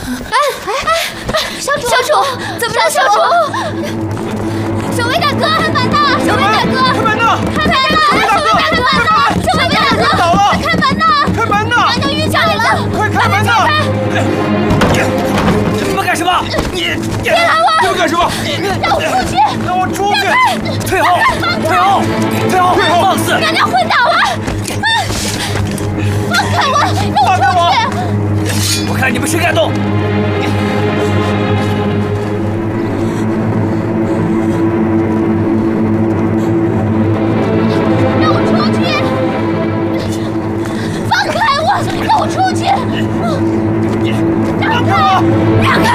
小主，怎么了，小主？守卫大哥，看板呢！守卫大哥， 看板呢！ 看板呢！守卫大哥，守卫大哥！